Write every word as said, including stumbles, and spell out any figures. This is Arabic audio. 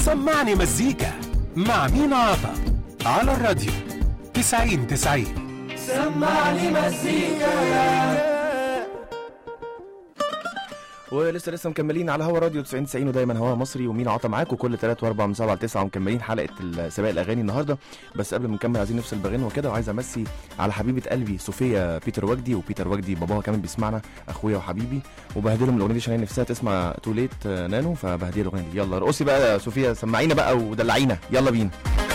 سمعني مزيكا مع مينا عطا على الراديو تسعين تسعين. سمعني مزيكا. ولسه لسه مكملين على هوا راديو تسعين تسعين ودايما هوا مصري، ومين عطا معاكم كل ثلاثة وأربعة من سبعة لتسعة، ومكملين حلقه سباق الاغاني النهارده. بس قبل ما نكمل عايزين نفصل بغنوه كده، وعايز امسي على حبيبه قلبي صوفيا بيتر وجدي، وبيتر وجدي باباها كمان بيسمعنا، اخويا وحبيبي، وبهدلهم الاغنيه دي عشان هي نفسها تسمع توليت نانو، فبهديها الاغنيه دي. يلا ارقصي بقى يا صوفيا، سمعينا بقى ودلعينا، يلا بينا.